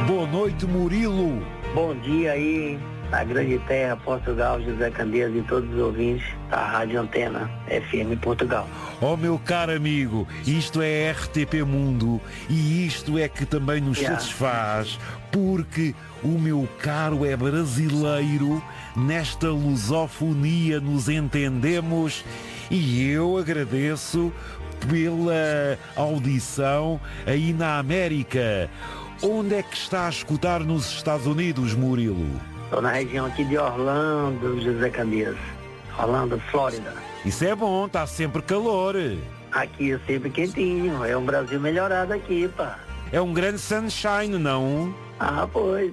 Boa noite, Murilo. Bom dia aí, na grande terra, Portugal, José Candeias e todos os ouvintes da Rádio Antena FM Portugal. Oh, meu caro amigo, isto é RTP Mundo e isto é que também nos satisfaz, porque o meu caro é brasileiro, nesta lusofonia nos entendemos e eu agradeço pela audição aí na América. Onde é que está a escutar nos Estados Unidos, Murilo? Estou na região aqui de Orlando, José Candeias. Orlando, Flórida. Isso é bom, está sempre calor. Aqui é sempre quentinho, é um Brasil melhorado aqui, pá. É um grande sunshine, não? Ah, pois.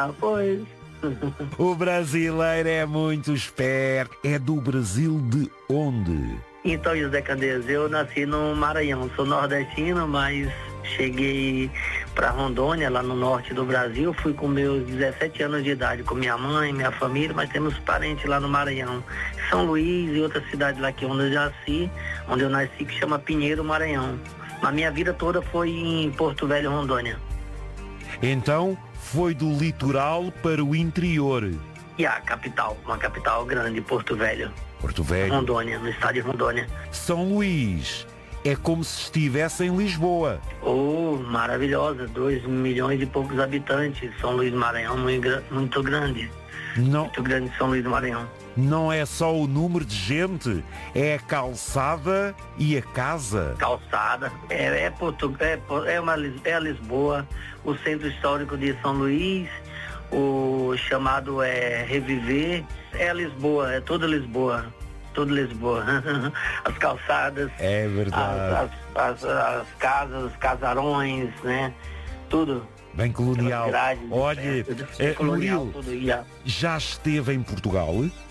O brasileiro é muito esperto. É do Brasil de onde? Então, José Candeias, eu nasci no Maranhão, sou nordestino, mas cheguei para Rondônia, lá no norte do Brasil, fui com meus 17 anos de idade, com minha mãe, minha família, mas temos parentes lá no Maranhão, São Luís e outra cidade lá que onde eu nasci, onde eu nasci, que chama Pinheiro, Maranhão. A minha vida toda foi em Porto Velho, Rondônia. Então, foi do litoral para o interior. E a capital, uma capital grande, Porto Velho. Porto Velho. Rondônia, no estado de Rondônia. São Luís. É como se estivesse em Lisboa. Oh, maravilhosa, 2 milhões e poucos habitantes. São Luís do Maranhão, muito grande. Não, muito grande São Luís do Maranhão. Não é só o número de gente, é a calçada e a casa. Calçada, é a Lisboa, o centro histórico de São Luís, o chamado Reviver, é a Lisboa, é toda Lisboa. Tudo Lisboa. As calçadas. É verdade. As casas, os casarões, né? Tudo. Bem colonial. Grades, olha, colonial, Murilo, tudo, já esteve em Portugal?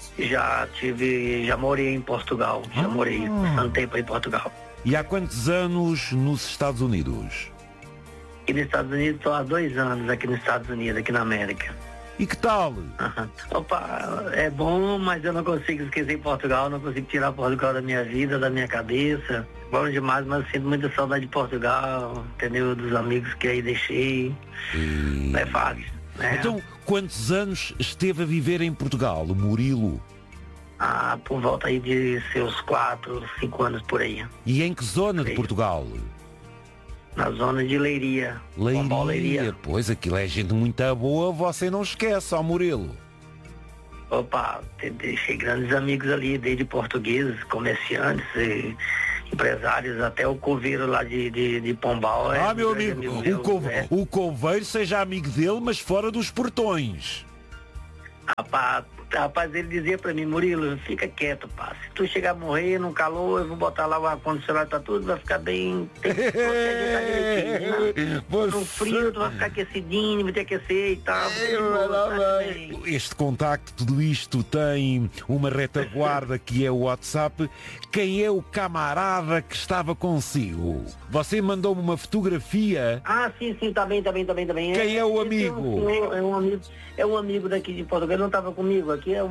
Já morei em Portugal. Já morei bastante tempo em Portugal. E há quantos anos nos Estados Unidos? Aqui nos Estados Unidos, estou há 2 anos aqui nos Estados Unidos, aqui na América. E que tal? Opa, é bom, mas eu não consigo esquecer Portugal, não consigo tirar Portugal da minha vida, da minha cabeça. Bom demais, mas sinto muita saudade de Portugal, entendeu? Dos amigos que aí deixei. Não é fácil, né? Então, quantos anos esteve a viver em Portugal, o Murilo? Por volta aí de seus 4, 5 anos por aí. E em que zona de Portugal? Na zona de Leiria. Leiria. Pois, aquilo é gente muito boa, você não esquece, ó Murilo. Opa, deixei grandes amigos ali, desde portugueses, comerciantes, empresários, até o coveiro lá de Pombal. Meu amigo, o coveiro seja amigo dele, mas fora dos portões. Rapaz, ele dizia pra mim, Murilo, fica quieto, pá. Se tu chegar a morrer no calor, eu vou botar lá o ar-condicionado, tá tudo, vai ficar bem. Tem que direitinho, né? No frio, tu vai ficar aquecidinho, vai ter que aquecer e tal. Este contacto, tudo isto tem uma retaguarda que é o WhatsApp. Quem é o camarada que estava consigo? Você mandou-me uma fotografia. Sim, tá bem. Quem é o amigo? É um amigo daqui de Portugal, ele não estava comigo. Aqui é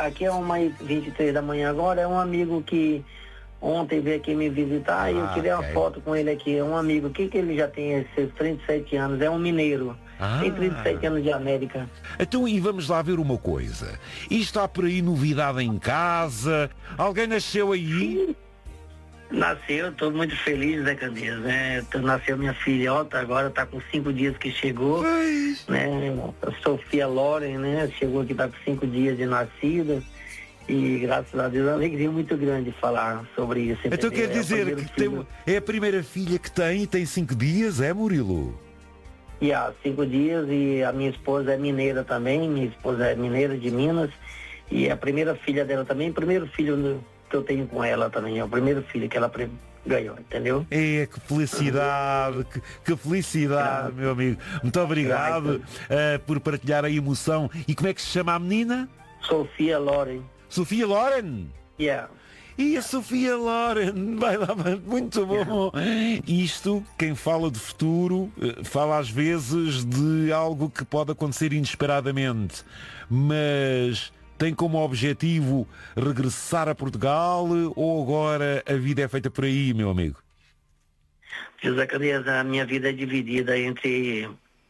1h23 da manhã agora, é um amigo que ontem veio aqui me visitar e eu tirei uma foto com ele aqui. É um amigo que ele já tem seus 37 anos, é um mineiro. Tem 37 anos de América. Então, e vamos lá ver uma coisa. Isto há por aí novidade em casa? Alguém nasceu aí? Nasceu, estou muito feliz, Zé Candeias, né? Nasceu minha filhota, agora está com 5 dias que chegou, né? A Sofia Loren, né? Chegou aqui, está com 5 dias de nascida. E graças a Deus é uma alegria muito grande falar sobre isso. Então quer dizer que é a primeira filha que tem 5 dias, é, Murilo? Há 5 dias, e a minha esposa é mineira também, minha esposa é mineira de Minas, e a primeira filha dela também, o primeiro filho que eu tenho com ela também, é o primeiro filho que ela ganhou, entendeu? Que felicidade, que felicidade, meu amigo. Muito obrigado por partilhar a emoção. E como é que se chama a menina? Sofia Loren. Sofia Loren? E a Sofia Loren, vai lá, muito bom. Isto, quem fala de futuro, fala às vezes de algo que pode acontecer inesperadamente, mas tem como objetivo regressar a Portugal ou agora a vida é feita por aí, meu amigo? José Candeias, a minha vida é dividida entre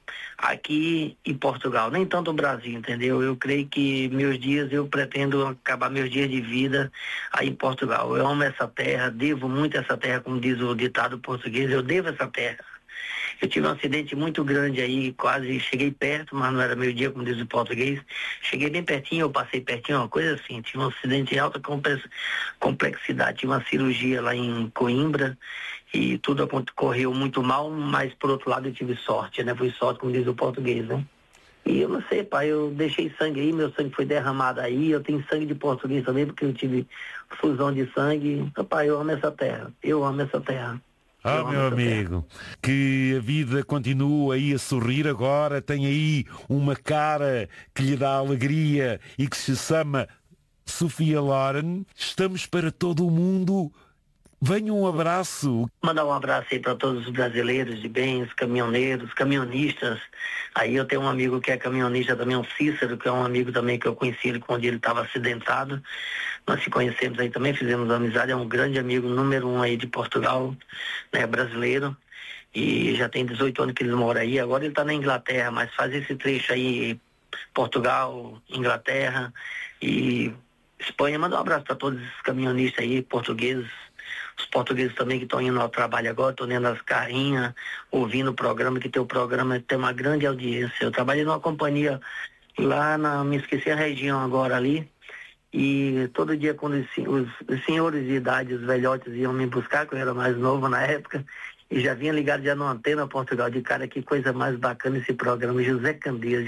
aqui em Portugal, nem tanto o Brasil, entendeu? Eu creio que eu pretendo acabar meus dias de vida aí em Portugal. Eu amo essa terra, devo muito essa terra, como diz o ditado português, eu devo essa terra. Eu tive um acidente muito grande aí, quase cheguei perto, mas não era meu dia, como diz o português. Cheguei bem pertinho, eu passei pertinho, uma coisa assim. Tive um acidente de alta complexidade, tive uma cirurgia lá em Coimbra e tudo correu muito mal, mas por outro lado eu tive sorte, né? Fui sorte, como diz o português, né? E eu não sei, pai, eu deixei sangue aí, meu sangue foi derramado aí, eu tenho sangue de português também, porque eu tive fusão de sangue. Pai, eu amo essa terra, eu amo essa terra. Ah, meu amigo, que a vida continua aí a sorrir agora, tem aí uma cara que lhe dá alegria e que se chama Sofia Loren. Estamos para todo o mundo. Venha um abraço. Mandar um abraço aí para todos os brasileiros de bem, os caminhoneiros, caminhonistas. Aí eu tenho um amigo que é caminhonista também, um Cícero, que é um amigo também que eu conheci ele quando ele estava acidentado. Nós se conhecemos aí também, fizemos amizade, é um grande amigo, número 1 aí de Portugal, né, brasileiro. E já tem 18 anos que ele mora aí, agora ele está na Inglaterra, mas faz esse trecho aí, Portugal, Inglaterra e Espanha. Manda um abraço para todos esses caminhonistas aí, portugueses. Os portugueses também que estão indo ao trabalho agora, estão dentro das carrinhas, ouvindo o programa, que teu programa tem uma grande audiência. Eu trabalhei numa companhia lá me esqueci a região agora ali, e todo dia quando os senhores de idade, os velhotes iam me buscar, que eu era mais novo na época, e já vinha ligado já no Antena Portugal, de cara, que coisa mais bacana esse programa, José Candeias.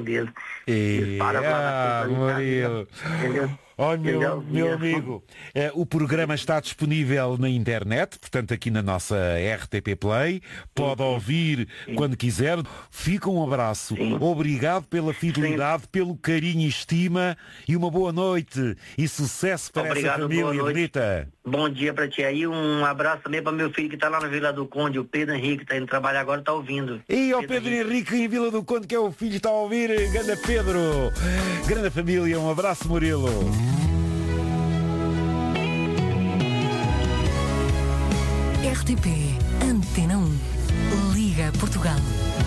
Murilo. Olha, meu amigo, o programa está disponível na internet, portanto aqui na nossa RTP Play, pode ouvir quando quiser. Fica um abraço, obrigado pela fidelidade, pelo carinho e estima, e uma boa noite e sucesso para essa família bonita. Bom dia para ti aí, um abraço também para meu filho que está lá na Vila do Conde, o Pedro Henrique, está indo trabalhar agora, está ouvindo. E o Pedro Henrique em Vila do Conde, que é o filho, está a ouvir. Grande Pedro, grande família, um abraço, Murilo. RTP Antena 1, Liga Portugal.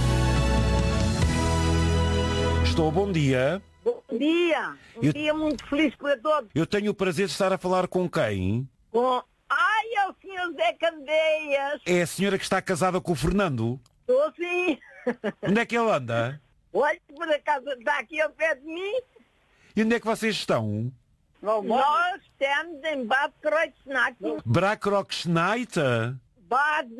Estou, bom dia. Bom dia, dia muito feliz para todos. Eu tenho o prazer de estar a falar com quem? É o senhor Zé Candeias. É a senhora que está casada com o Fernando? Estou sim. Onde é que ele anda? Olha, por acaso está aqui ao pé de mim. E onde é que vocês estão? Nós estamos em Bad Kreuznach. Bracroxnaita? Bad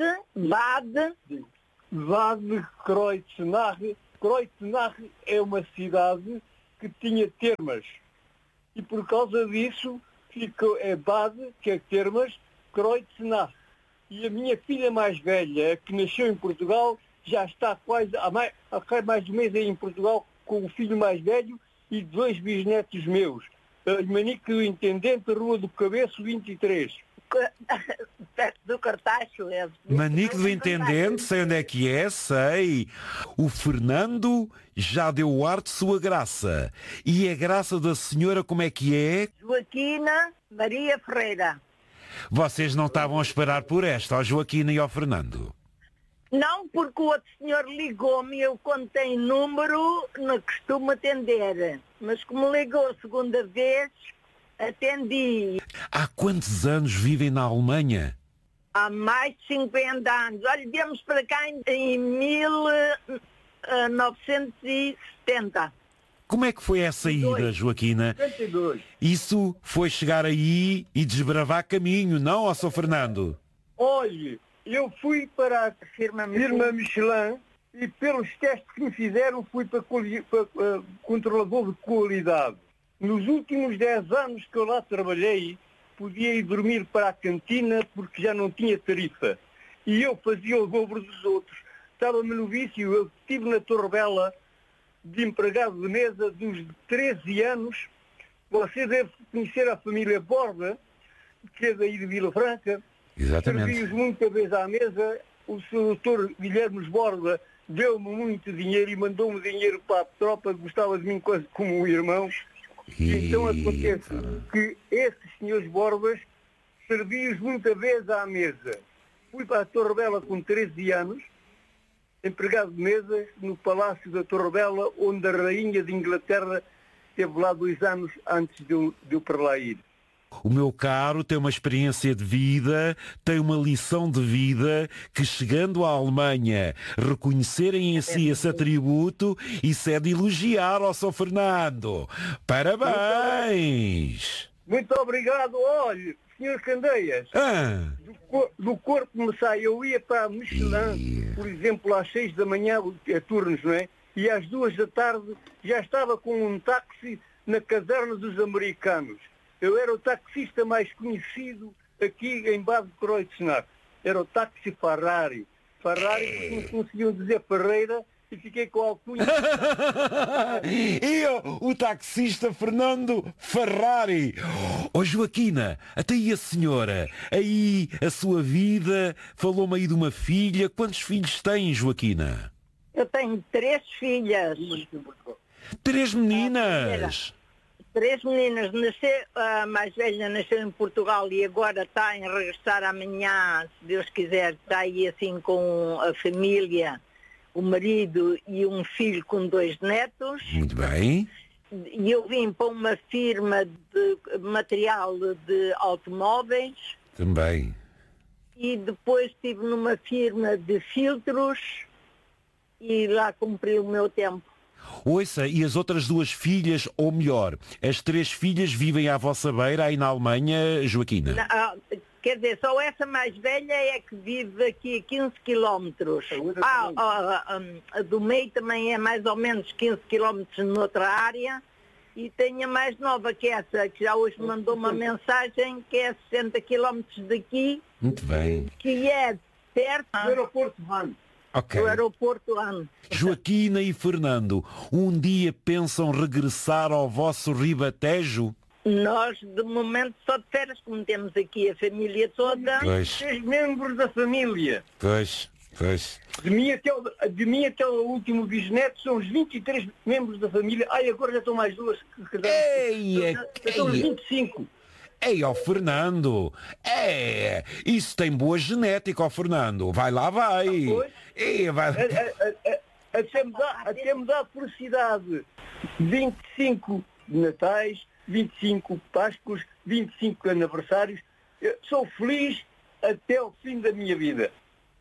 Kreuznach. Kreuznach é uma cidade que tinha termas. E por causa disso, Bad, que é termas, Kreuznach. E a minha filha mais velha, que nasceu em Portugal, já está quase há mais de um mês aí em Portugal, com o filho mais velho e 2 bisnetos meus. Manique do Intendente, Rua do Cabeço, 23. Perto do Cartacho. Manique do Intendente, sei onde é que é, sei. O Fernando já deu o ar de sua graça. E a graça da senhora como é que é? Joaquina Maria Ferreira. Vocês não estavam a esperar por esta, ao Joaquina e ao Fernando? Não, porque o outro senhor ligou-me, eu quando tenho número não costumo atender. Mas como ligou a segunda vez, atendi. Há quantos anos vivem na Alemanha? Há mais de 50 anos. Olha, viemos para cá em 1970. Como é que foi essa ida, Joaquina? 72. Isso foi chegar aí e desbravar caminho, não, ó Sr. Fernando? Olhe, eu fui para a firma Michelin e pelos testes que me fizeram fui para controlador de qualidade. Nos últimos 10 anos que eu lá trabalhei, podia ir dormir para a cantina porque já não tinha tarifa. E eu fazia o dobro dos outros. Estava-me no vício, eu estive na Torre Bela de empregado de mesa dos 13 anos. Você deve conhecer a família Borda, que é daí de Vila Franca. Exatamente. Servi-os muita vez à mesa. O Sr. Dr. Guilherme Borda deu-me muito dinheiro e mandou-me dinheiro para a tropa, gostava de mim quase como um irmão. Então acontece que esses senhores Borbas servi-os muita vez à mesa. Fui para a Torre Bela com 13 anos empregado de mesa no Palácio da Torre Bela, onde a Rainha de Inglaterra esteve lá 2 anos antes de eu para lá ir. O meu caro tem uma experiência de vida, tem uma lição de vida que, chegando à Alemanha, reconhecerem em si esse atributo, isso é de elogiar ao Sr. Fernando. Parabéns! Muito obrigado. Olha, Sr. Candeias, do corpo me sai. Eu ia para a Michelin, por exemplo, às 6 da manhã, turnos, não é? E às 2 da tarde já estava com um táxi na caserna dos americanos. Eu era o taxista mais conhecido aqui em Bad Kreuznach. Era o táxi Ferrari. Ferrari, porque não conseguiam dizer Ferreira, e fiquei com a alcunha. Eu, o taxista Fernando Ferrari. Ó Joaquina, até aí a senhora, aí a sua vida, falou-me aí de uma filha. Quantos filhos tem, Joaquina? Eu tenho 3 filhas. 3 meninas? 3 meninas. A mais velha nasceu em Portugal e agora está em regressar amanhã, se Deus quiser. Está aí assim com a família, o marido e um filho com 2 netos. Muito bem. E eu vim para uma firma de material de automóveis. Também. E depois estive numa firma de filtros e lá cumpri o meu tempo. Ouça, e as outras 2 filhas, ou melhor, as 3 filhas vivem à vossa beira aí na Alemanha, Joaquina? Quer dizer, só essa mais velha é que vive aqui a 15 quilómetros. A do meio também é mais ou menos 15 quilómetros noutra área. E tenho a mais nova, que é essa, que já hoje mandou uma mensagem, que é 60 quilómetros daqui. Muito bem. Que é perto do aeroporto Van. Okay. Do aeroporto Ano. Joaquina e Fernando, um dia pensam regressar ao vosso Ribatejo? Nós, de momento, só de férias, como temos aqui a família toda. 6 membros da família. Pois. De mim até o último bisneto são os 23 membros da família. Agora já estão mais 2. São os 25. Ei, ó Fernando, isso tem boa genética, ó Fernando, vai lá, vai. Até me dá felicidade. 25 natais, 25 Páscoas, 25 aniversários. Eu sou feliz até o fim da minha vida.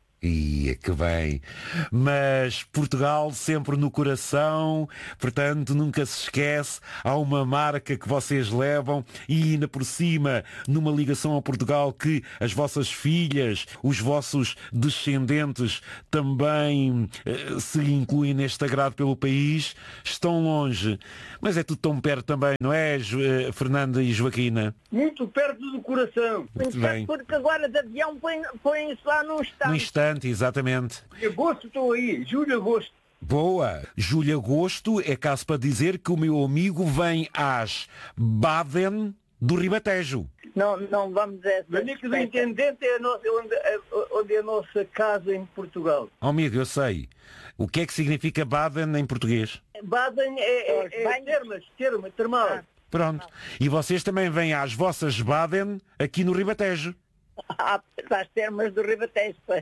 Que bem. Mas Portugal sempre no coração, portanto nunca se esquece, há uma marca que vocês levam e ainda por cima numa ligação a Portugal que as vossas filhas, os vossos descendentes também se incluem neste agrado pelo país, estão longe, mas é tudo tão perto também, não é, Fernanda e Joaquina? Muito perto do coração. Muito bem. Porque agora de avião põe-se lá num instante. Num instante, exatamente. Agosto estou aí, julho, agosto. Boa! Julho, agosto é caso para dizer que o meu amigo vem às Baden do Ribatejo. Não vamos a essa. Manico do Intendente é onde é a nossa casa em Portugal. Oh, amigo, eu sei. O que é que significa Baden em português? Baden é termal. Pronto. E vocês também vêm às vossas Baden aqui no Ribatejo. Às termas do Ribatejo, pois.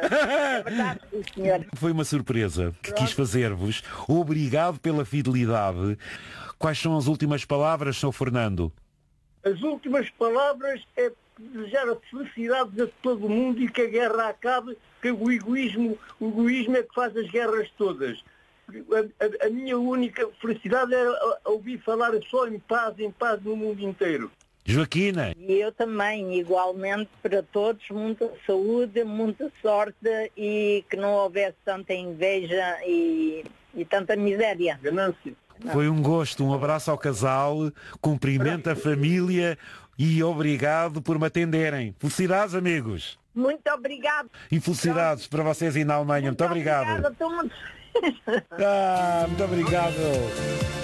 É verdade, senhor. Foi uma surpresa que quis fazer-vos. Obrigado pela fidelidade. Quais são as últimas palavras, Sr. Fernando? As últimas palavras é desejar a felicidade a todo mundo e que a guerra acabe, que o egoísmo é que faz as guerras todas. A minha única felicidade era ouvir falar só em paz no mundo inteiro. Joaquina. E eu também, igualmente, para todos, muita saúde, muita sorte e que não houvesse tanta inveja e tanta miséria. Ganância. Foi um gosto, um abraço ao casal, cumprimento a família e obrigado por me atenderem. Felicidades, amigos. Muito obrigado. E felicidades para vocês aí na Alemanha. Muito obrigado. Obrigada a todos. Muito obrigado.